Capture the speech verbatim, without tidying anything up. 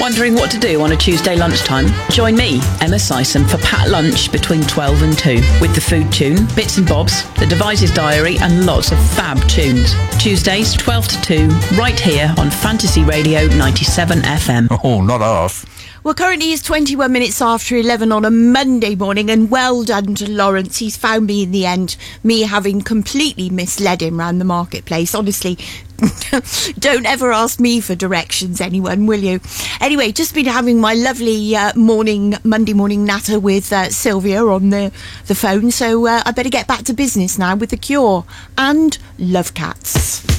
Wondering what to do on a Tuesday lunchtime? Join me, Emma Sison, for Pat Lunch between twelve and two with the food tune, bits and bobs, the Devices Diary and lots of fab tunes. Tuesdays twelve to two, right here on Fantasy Radio ninety-seven F M. Oh, not half. Well, currently it's twenty-one minutes after eleven on a Monday morning, and well done to Lawrence. He's found me in the end, me having completely misled him round the marketplace. Honestly, don't ever ask me for directions, anyone, will you? Anyway, just been having my lovely uh, morning, Monday morning natter with uh, Sylvia on the, the phone, so uh, I better get back to business now with The Cure and Love Cats.